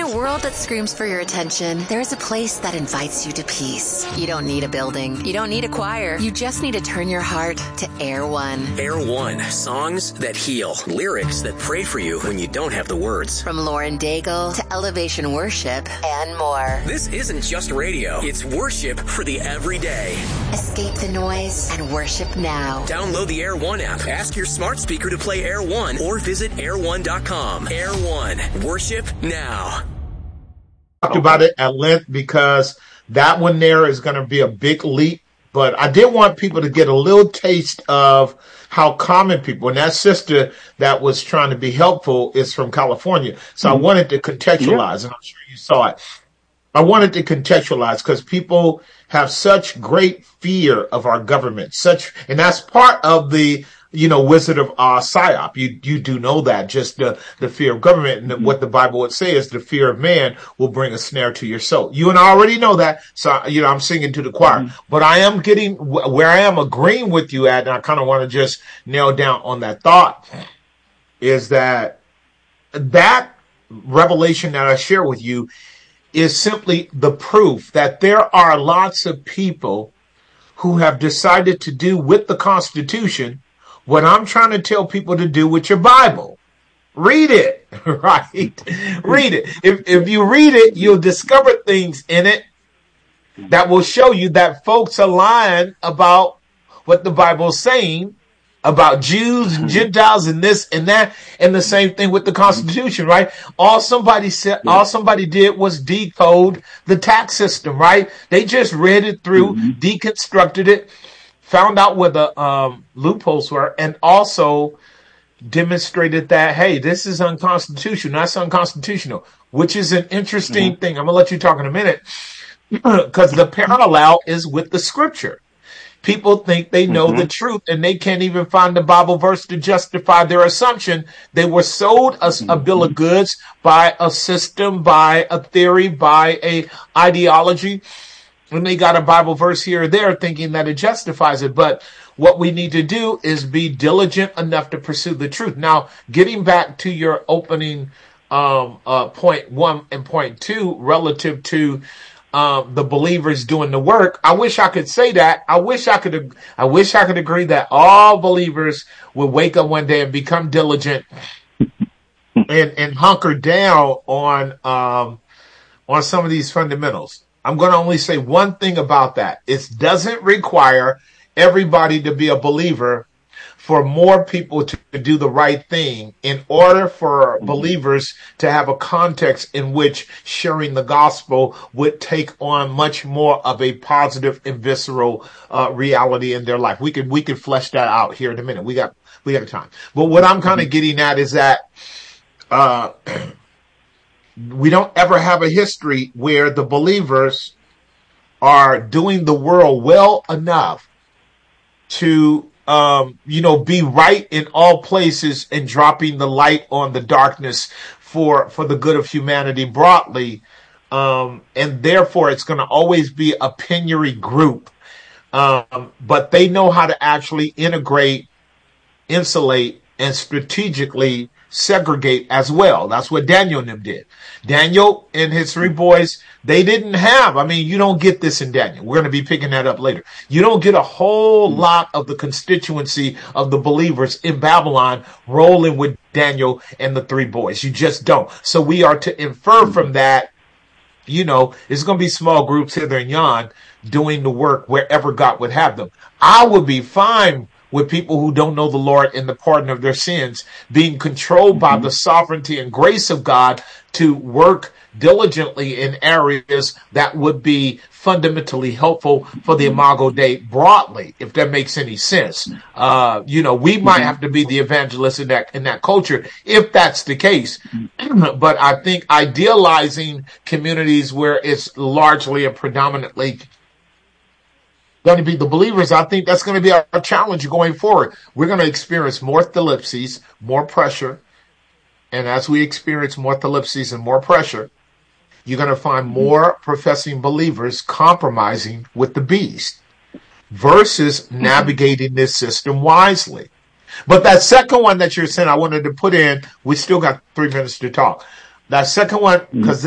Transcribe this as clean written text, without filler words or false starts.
a world that screams for your attention, there is a place that invites you to peace. You don't need a building. You don't need a choir. You just need to turn your heart to Air One. Air One. Songs that heal. Lyrics that pray for you when you don't have the words. From Lauren Daigle to Elevation Worship and more. This isn't just radio. It's worship for the everyday. Escape the noise and worship now. Download the Air One app. Ask your smart speaker to play Air One or visit air1.com. Air One. Worship now. Talked about it at length because that one there is going to be a big leap. But I did want people to get a little taste of how common people, and that sister that was trying to be helpful is from California. So I wanted to contextualize, and I'm sure you saw it. I wanted to contextualize because people have such great fear of our government, and that's part of the, Wizard of Oz psyop. You do know that, just the fear of government, and what the Bible would say is the fear of man will bring a snare to your soul. You and I already know that. So, I'm singing to the choir, but I am getting where I am agreeing with you at, and I kind of want to just nail down on that thought is that revelation that I share with you is simply the proof that there are lots of people who have decided to do with the Constitution what I'm trying to tell people to do with your Bible. Read it, right? Read it. If you read it, you'll discover things in it that will show you that folks are lying about what the Bible is saying about Jews and Gentiles and this and that, and the same thing with the Constitution, right? All somebody did was decode the tax system, right? They just read it through, deconstructed it, found out where the loopholes were, and also demonstrated that, hey, this is unconstitutional, that's unconstitutional, which is an interesting thing. I'm going to let you talk in a minute, because the parallel is with the scripture. People think they know the truth, and they can't even find the Bible verse to justify their assumption. They were sold a bill of goods by a system, by a theory, by a ideology, and they got a Bible verse here or there thinking that it justifies it. But what we need to do is be diligent enough to pursue the truth. Now, getting back to your opening point 1 and point 2 relative to the believers doing the work, I wish I could say that. I wish I could agree that all believers would wake up one day and become diligent and hunker down on some of these fundamentals. I'm going to only say one thing about that. It doesn't require everybody to be a believer for more people to do the right thing in order for believers to have a context in which sharing the gospel would take on much more of a positive and visceral reality in their life. We could flesh that out here in a minute. We got time. But what I'm kind of getting at is that we don't ever have a history where the believers are doing the world well enough to be right in all places and dropping the light on the darkness for the good of humanity broadly. And therefore it's going to always be a penury group. But they know how to actually integrate, insulate, and strategically segregate as well. That's what Daniel and them did. Daniel and his 3 boys, they didn't have, you don't get this in Daniel. We're going to be picking that up later. You don't get a whole lot of the constituency of the believers in Babylon rolling with Daniel and the 3 boys. You just don't. So we are to infer from that, it's going to be small groups hither and yon doing the work wherever God would have them. I would be fine with people who don't know the Lord and the pardon of their sins being controlled by the sovereignty and grace of God to work diligently in areas that would be fundamentally helpful for the Imago Dei broadly, if that makes any sense. We might have to be the evangelists in that culture if that's the case. But I think idealizing communities where it's largely and predominantly going to be the believers, I think that's going to be our challenge going forward. We're going to experience more thalipses, more pressure. And as we experience more thalipses and more pressure, you're going to find more professing believers compromising with the beast versus navigating this system wisely. But that second one that you're saying I wanted to put in, we still got 3 minutes to talk. That second one, because